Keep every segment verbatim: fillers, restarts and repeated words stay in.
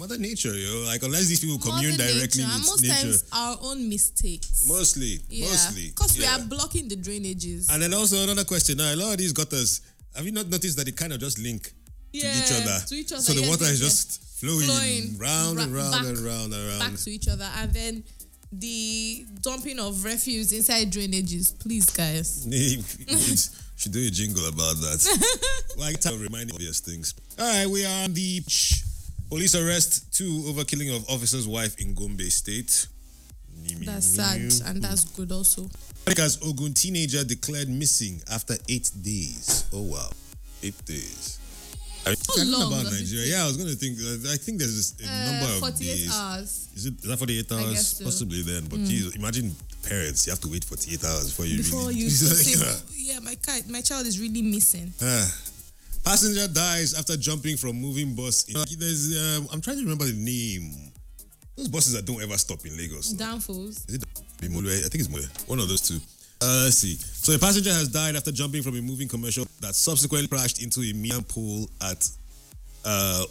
Mother Nature, yo. Like, unless these people commune Mother directly nature, and with most nature. times our own mistakes. Mostly, Yeah. mostly. Because yeah. we are blocking the drainages. And then also another question. Now, a lot of these gutters, have you not noticed that they kind of just link yeah, to each other? To each other. So the yes, water yes, is yes. just flowing, Flowing round ra- and round back, and round and round. back to each other. And then the dumping of refuse inside drainages. Please, guys. You should do a jingle about that. Like, to remind obvious things. All right, we are on the police arrest two over killing of officer's wife in Gombe State. That's sad, and that's good also. Africa's Ogun teenager declared missing after eight days. Oh wow, eight days. I mean, How long about does it Nigeria. take? Yeah, I was going to think. Uh, I think there's a Uh, number of forty-eight days. hours. Is it is that forty-eight hours? guess so. Possibly then. But geez, imagine parents. You have to wait forty-eight hours before you Before really. you It's say, like, yeah, my kid, my child is really missing. uh, passenger dies after jumping from moving bus. In, there's. Uh, I'm trying to remember the name. Those buses that don't ever stop in Lagos. Downfalls. Is it the Mole? I think it's Mole. One of those two. Uh, let's see. So a passenger has died after jumping from a moving commercial that subsequently crashed into a median pole at uh,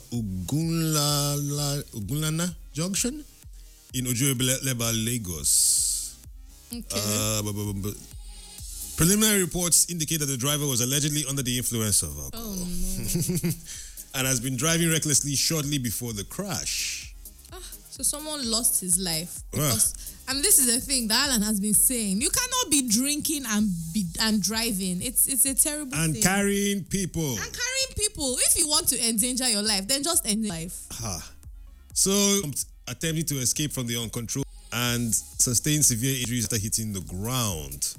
Ugunlala, Ugunlana Junction in Ojueleba, Lagos. Okay. Uh, bu- bu- bu- bu- preliminary reports indicate that the driver was allegedly under the influence of alcohol oh no. and has been driving recklessly shortly before the crash. So someone lost his life Ah. because, and this is the thing that Alan has been saying. You cannot be drinking and be and driving. It's it's a terrible And thing. carrying people. and carrying people. If you want to endanger your life, then just end life. Ha. So attempting to escape from the uncontrolled and sustained severe injuries after hitting the ground.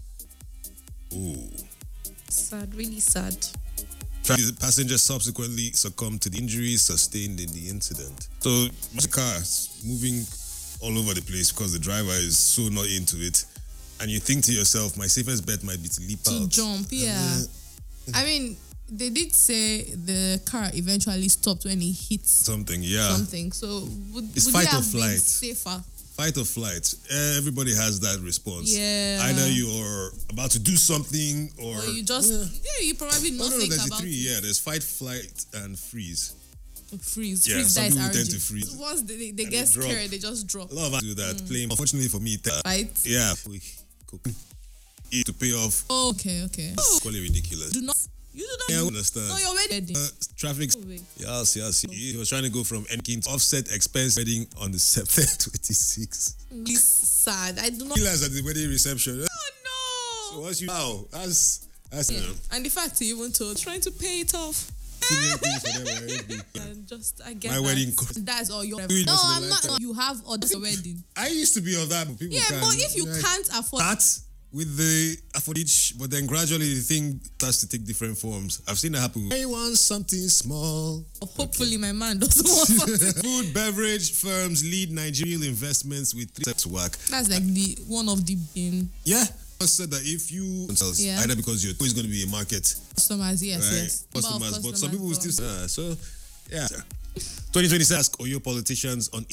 Ooh. Sad, really sad. The passenger subsequently succumbed to the injuries sustained in the incident. So the car is moving all over the place because the driver is so not into it. And you think to yourself, my safest bet might be to leap To out. jump, yeah. Uh, I mean, they did say the car eventually stopped when he hit something, yeah. something. So would, It's would fight he or have been flight. safer? Fight or flight. Uh, everybody has that response. Yeah. Either you're about to do something or, Or you just yeah, you probably No, not no, no, think there's the about three. it. Yeah, there's fight, flight, and freeze. Freeze. Yeah, freeze some dies people R G. tend to freeze. Once they, they, they And get they drop. scared, they just drop. A lot of us do that. Playing. Unfortunately for me, uh, Right? yeah, we cook it to pay off. Oh, okay, okay. Call it ridiculous. Do not. You do not. Yeah, I do- understand. No, you're wedding. Uh, traffic. No way. Yes, yes. He was trying to go from Enkin to offset expense wedding on the September twenty-sixth. It's sad. I do not. Realize at the wedding reception. Oh So once you wow, that's that's no. you know, And the fact he even told trying to pay it off. too many things for them already. And just I get My that. wedding cost- That's all your. Do it No, once in a I'm not. lifetime. You have orders for wedding. I used to be of that, but people Yeah, can't. but if you Like, can't afford. start with the afford each, but then gradually the thing starts to take different forms. I've seen that happen. I want something small. Hopefully, my man doesn't want something. Food beverage firms lead Nigerian investments with three steps to work. That's like the one of the bin Yeah. I said that if you Yeah. either because you're always going to be a market, customers. Yes, right? yes. Customers, Number of but some people will still customers, say, ah, so yeah. twenty twenty-six ask Oyo politicians on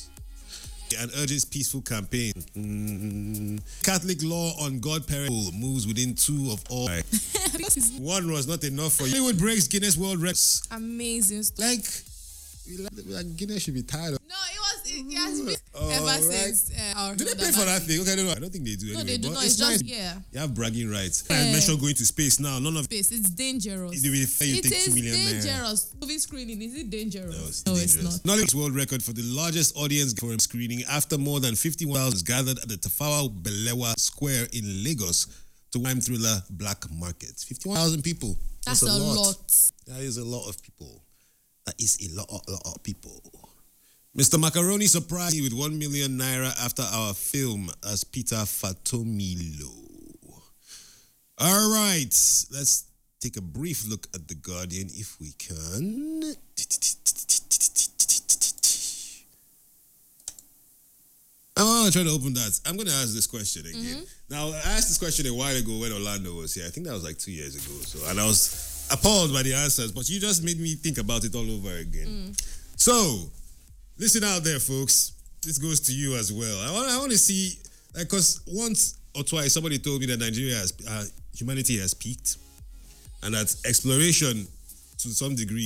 and urges peaceful campaign. Mm. Catholic law on godparent moves within two of all. Right. This is One was not enough for you. Hollywood breaks Guinness World Records. amazing stuff. Like, like Guinness should be tired of. No, it was. It, it has been Oh, ever right. since. Uh, our Do they pay for that thing? Okay, no, no, I don't think they do. No, anyway, they do but not. It's, It's just nice. yeah. You have bragging rights. Yeah. And mention going to space now. None of Space. It's dangerous. it will be fair you It take is two million naira. dangerous. Movie screening, is it dangerous? No, it's no dangerous. it's not. Knowledge world record for the largest audience for a screening after more than fifty-one thousand gathered at the Tafawa Balewa Square in Lagos to crime thriller Black Market. fifty-one thousand people. That's, a lot. That is a lot of people. That is a lot, a lot of people. Mister Macaroni surprised me with one million naira after our film as Peter Fatomilo. All right, let's take a brief look at The Guardian if we can. I want to try to open that. I'm going to ask this question again. Now, I asked this question a while ago when Orlando was here. I think that was like two years ago. So, and I was appalled by the answers, but you just made me think about it all over again. So, listen out there, folks. This goes to you as well. I want, I want to see, like, because once or twice somebody told me that Nigeria has, uh, humanity has peaked, and that exploration to some degree